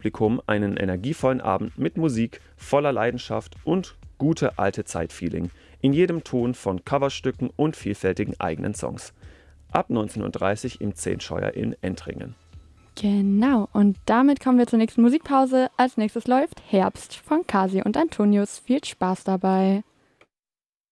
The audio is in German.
Publikum einen energievollen Abend mit Musik voller Leidenschaft und gute alte Zeit-Feeling. In jedem Ton von Coverstücken und vielfältigen eigenen Songs. Ab 19:30 Uhr im 10 Scheuer in Entringen. Genau, und damit kommen wir zur nächsten Musikpause. Als nächstes läuft Herbst von Kasi und Antonius. Viel Spaß dabei.